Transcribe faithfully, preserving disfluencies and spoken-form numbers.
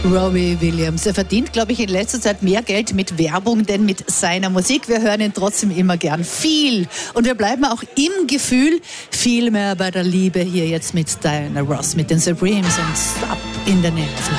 Robbie Williams. Er verdient, glaube ich, in letzter Zeit mehr Geld mit Werbung, denn mit seiner Musik. Wir hören ihn trotzdem immer gern viel. Und wir bleiben auch im Gefühl viel mehr bei der Liebe hier jetzt mit Diana Ross, mit den Supremes und Stop in the Name of Love.